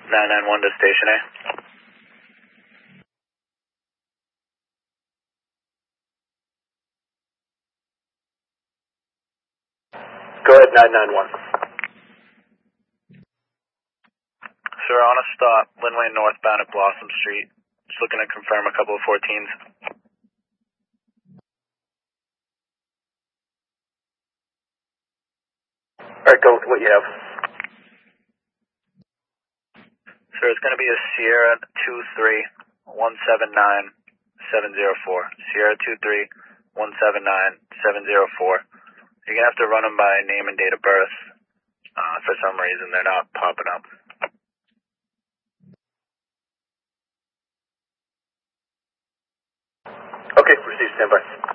991 to Station A. Go ahead, 991. Sir, on a stop, Linway northbound at Blossom Street. Just looking to confirm a couple of 14s. Alright, go with what you have. Sir, it's going to be a Sierra 23179-704. Sierra 23179-704. You're going to have to run them by name and date of birth. For some reason, they're not popping up. Okay, proceed, stand by.